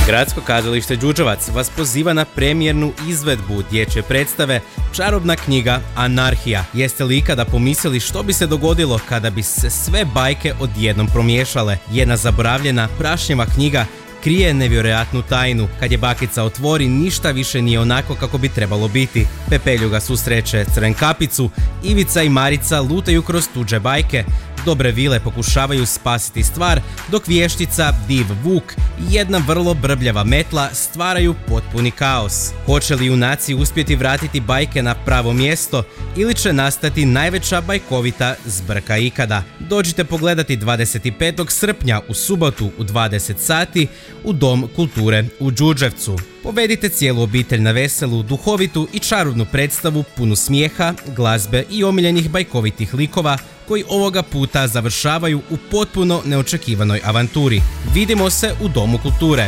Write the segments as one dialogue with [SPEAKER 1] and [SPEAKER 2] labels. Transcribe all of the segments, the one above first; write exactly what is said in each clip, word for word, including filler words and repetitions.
[SPEAKER 1] Gradsko kazalište Đurđevac vas poziva na premijernu izvedbu dječje predstave Čarobna knjiga Anarhija. Jeste li ikada pomislili što bi se dogodilo kada bi se sve bajke odjednom promiješale? Jedna zaboravljena prašnjeva knjiga krije nevjerojatnu tajnu. Kad je bakica otvori, ništa više nije onako kako bi trebalo biti. Pepeljuga susreće Crvenkapicu, Ivica i Marica lutaju kroz tuđe bajke. Dobre vile pokušavaju spasiti stvar, dok vještica, div Vuk i jedna vrlo brbljava metla stvaraju potpuni kaos. Hoće li junaci uspjeti vratiti bajke na pravo mjesto ili će nastati najveća bajkovita zbrka ikada? Dođite pogledati dvadeset petog srpnja u subotu u dvadeset sati u Dom kulture u Đurđevcu. Povedite cijelu obitelj na veselu, duhovitu i čarobnu predstavu punu smijeha, glazbe i omiljenih bajkovitih likova koji ovoga puta završavaju u potpuno neočekivanoj avanturi. Vidimo se u Domu kulture.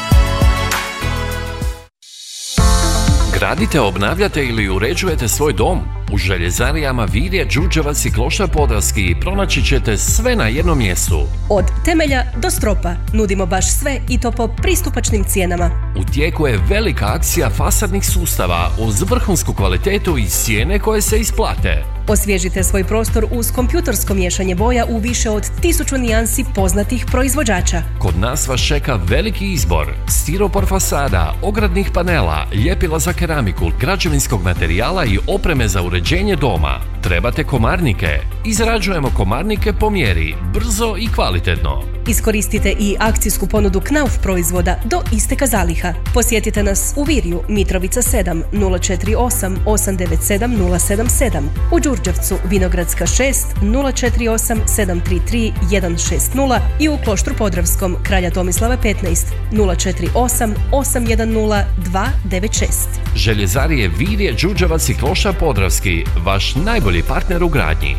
[SPEAKER 2] Gradite, obnavljate ili uređujete svoj dom? U željezarijama Virje, Đurđevac i Kloštar Podravski pronaći ćete sve na jednom mjestu.
[SPEAKER 3] Od temelja do stropa nudimo baš sve i to po pristupačnim cijenama.
[SPEAKER 2] U tijeku je velika akcija fasadnih sustava uz vrhunsku kvalitetu i cijene koje se isplate.
[SPEAKER 3] Osvježite svoj prostor uz kompjutorsko miješanje boja u više od tisuću nijansi poznatih proizvođača.
[SPEAKER 2] Kod nas vas čeka veliki izbor stiropor fasada, ogradnih panela, ljepila za keramiku, građevinskog materijala i opreme za uređenje doma. Trebate komarnike? Izrađujemo komarnike po mjeri, brzo i kvalitetno.
[SPEAKER 3] Iskoristite i akcijsku ponudu Knauf proizvoda do isteka zaliha. Posjetite nas u Virju, Mitrovica sedam, nula četiri osam osam devet sedam nula sedam sedam, u Đurđevcu, Vinogradska šest, nula četiri osam sedam tri tri jedan šest nula i u Kloštru Podravskom, Kralja Tomislava petnaest, nula četiri osam osam jedan nula dva devet šest.
[SPEAKER 2] Željezarije Virje, Đurđevac i Kloštar Podravski, vaš najbolji partner u gradnji.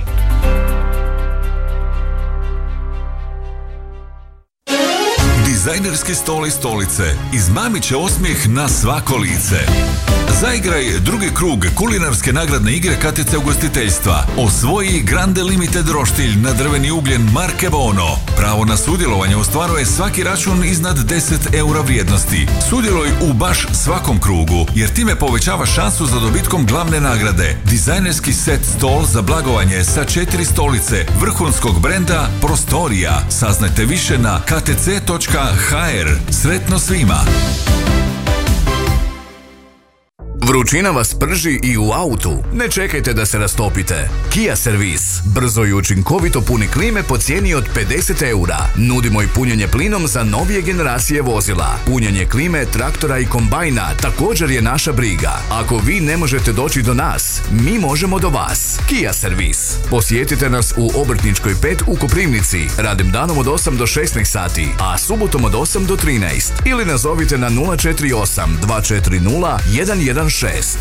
[SPEAKER 4] Dizajnerski stol i stolice izmamit će osmijeh na svako lice. Zaigraj drugi krug kulinarske nagradne igre K T C ugostiteljstva. Osvoji Grande Limited roštilj na drveni ugljen marke Bono. Pravo na sudjelovanje ostvaruje svaki račun iznad deset eura vrijednosti. Sudjeluj u baš svakom krugu, jer time povećava šansu za dobitkom glavne nagrade. Dizajnerski set stol za blagovanje sa četiri stolice vrhunskog brenda Prostorija. Saznajte više na k t c točka h r. Sretno svima!
[SPEAKER 5] Vrućina vas prži i u autu. Ne čekajte da se rastopite. Kia Servis. Brzo i učinkovito puni klime po cijeni od pedeset eura. Nudimo i punjenje plinom za novije generacije vozila. Punjenje klime, traktora i kombajna također je naša briga. Ako vi ne možete doći do nas, mi možemo do vas. Kia Servis. Posjetite nas u Obrtničkoj pet u Koprivnici. Radim danom od osam do šesnaest sati, a subotom od osam do trinaest. Ili nazovite na nula četiri osam dva četiri nula jedan jedan šest.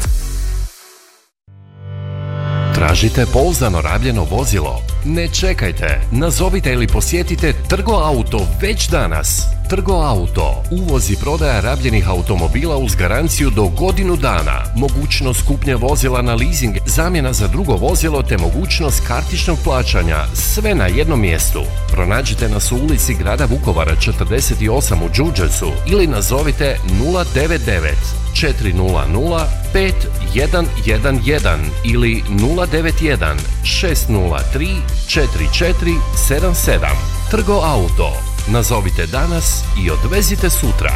[SPEAKER 2] Tražite pouzdano rabljeno vozilo? Ne čekajte, nazovite ili posjetite Trgo Auto već danas. Trgo Auto, uvoz i prodaja rabljenih automobila uz garanciju do godinu dana, mogućnost kupnje vozila na leasing, zamjena za drugo vozilo te mogućnost kartičnog plaćanja, sve na jednom mjestu. Pronađite nas u ulici grada Vukovara četrdeset osam u Đurđevcu ili nazovite nula devet devet četiri nula nula pet jedan jedan jedan ili nula devet jedan šest nula tri četiri četiri sedam sedam. Trgo Auto. Nazovite danas i odvezite sutra.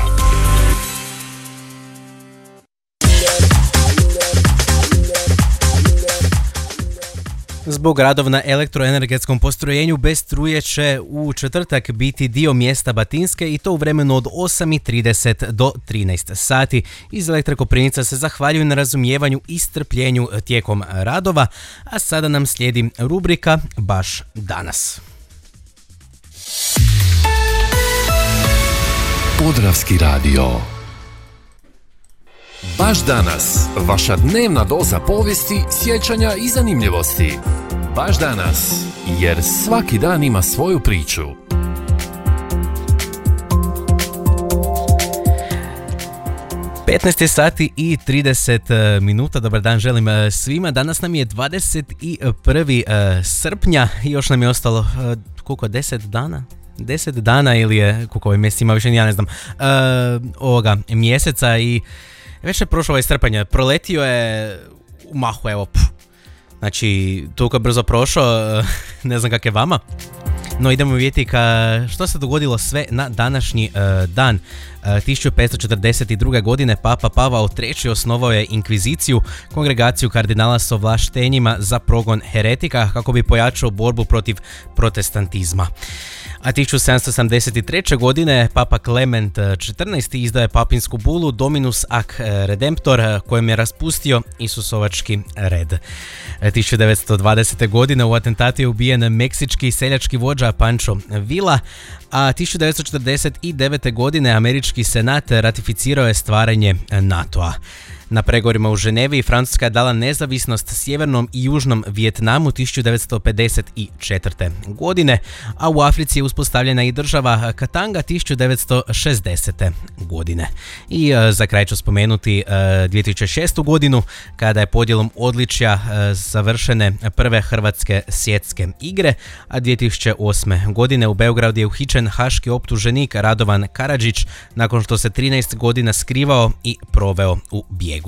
[SPEAKER 1] Zbog radova na elektroenergetskom postrojenju bez struje će u četvrtak biti dio mjesta Batinske i to u vremenu od osam i trideset do trinaest sati. Iz Elektre Koprivnica se zahvaljuju na razumijevanju i strpljenju tijekom radova, a sada nam slijedi rubrika Baš danas.
[SPEAKER 2] Podravski radio. Baš danas, vaša dnevna doza povijesti, sjećanja i zanimljivosti. Baš danas, jer svaki dan ima svoju priču.
[SPEAKER 1] petnaest sati i trideset minuta, dobar dan želim svima. Danas nam je dvadeset prvog srpnja i još nam je ostalo koliko, deset dana? deset dana ili je, koliko ovaj mjesec ima, više ja ne znam, uh, ovoga mjeseca i već je prošlo ovaj srpanj, proletio je u mahu, evo, pff. Znači, toliko brzo prošao, ne znam kak je vama. No idemo vidjeti ka što se dogodilo sve na današnji uh, dan. Uh, tisuću petsto četrdeset druge. godine Papa Pavao treći. osnovao je inkviziciju, kongregaciju kardinala s ovlaštenjima za progon heretika kako bi pojačao borbu protiv protestantizma. A tisuću sedamsto sedamdeset treće. godine Papa Klement četrnaesti. izdaje papinsku bulu Dominus ac Redemptor kojom je raspustio Isusovački red. tisuću devetsto dvadesete. godine u atentatu je ubijen meksički seljački vođa Pancho Villa, a tisuću devetsto četrdeset devete. godine američki senat ratificirao je stvaranje NATO-a. Na pregovorima u Ženevi Francuska je dala nezavisnost Sjevernom i Južnom Vijetnamu tisuću devetsto pedeset četvrte. godine, a u Africi je uspostavljena i država Katanga tisuću devetsto šezdesete. godine. I uh, za kraj ću spomenuti uh, dvije tisuće šestu. godinu kada je podjelom odličja uh, završene prve hrvatske svjetske igre, a dvije tisuće osme. godine u Beogradu je uhićen haški optuženik Radovan Karadžić nakon što se trinaest godina skrivao i proveo u bijegu.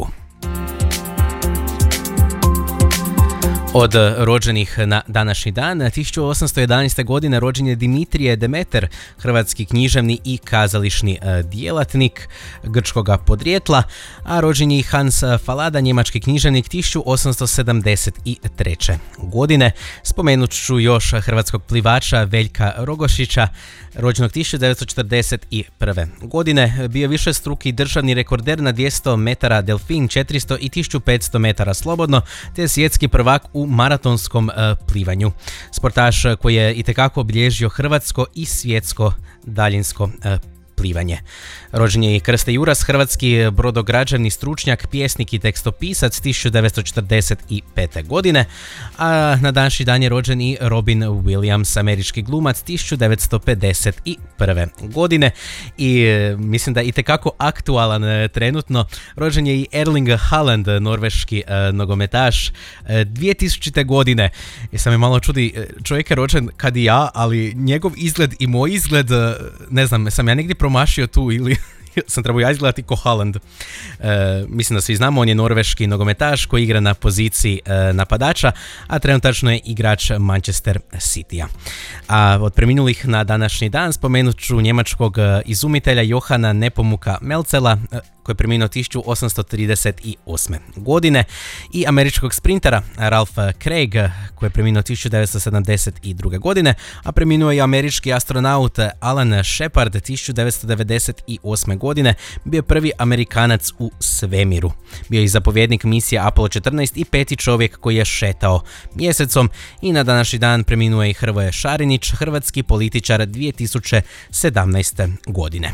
[SPEAKER 1] Od rođenih na današnji dan, tisuću osamsto jedanaeste. godine rođen je Dimitrije Demeter, hrvatski književni i kazališni djelatnik grčkoga podrijetla, a rođen je i Hans Fallada, njemački književnik tisuću osamsto sedamdeset treće. godine. Spomenut ću još hrvatskog plivača Veljka Rogošića, rođenog tisuću devetsto četrdeset prve. godine. Bio višestruki državni rekorder na dvjesto metara delfin, četiristo i tisuću petsto metara slobodno, te svjetski prvak u maratonskom uh, plivanju. Sportaš koji je itekako obilježio hrvatsko i svjetsko daljinsko uh, plivanje. Rođen je i Krste Juras, hrvatski brodograđevni stručnjak, pjesnik i tekstopisac tisuću devetsto četrdeset pete. godine, a na današnji dan je rođen i Robin Williams, američki glumac tisuću devetsto pedeset prve. godine i e, mislim da je itekako aktualan e, trenutno. Rođen je i Erling Haaland, norveški e, nogometaš e, dvije tisućite. godine. I sam je malo čudi, čovjek je rođen kad i ja, ali njegov izgled i moj izgled, e, ne znam, sam ja negdje promašio tu ili sam trebao ja izgledati ko Haaland. E, mislim da svi znamo, on je norveški nogometaš koji igra na poziciji e, napadača, a trenutačno je igrač Manchester Citya. A od preminulih na današnji dan spomenut ću njemačkog izumitelja Johana Nepomuka Melcela, koji je preminuo tisuću osamsto trideset osme. godine, i američkog sprintera Ralph Craig, koji je preminuo tisuću devetsto sedamdeset druge. godine, a preminuo je i američki astronaut Alan Shepard tisuću devetsto devedeset osme. godine, bio prvi Amerikanac u svemiru. Bio je i zapovjednik misije Apollo četrnaest i peti čovjek koji je šetao mjesecom, i na današnji dan preminuo je i Hrvoje Šarinić, hrvatski političar dvije tisuće sedamnaeste. godine.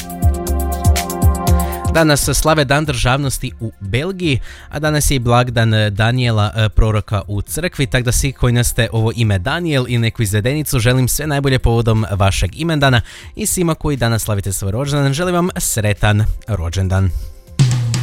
[SPEAKER 1] Danas slave Dan državnosti u Belgiji, a danas je i blagdan Danijela, proroka u crkvi, tako da svi koji naste ovo ime Danijel i neku izvedenicu želim sve najbolje povodom vašeg imendana, i svima koji danas slavite svoj rođendan želim vam sretan rođendan.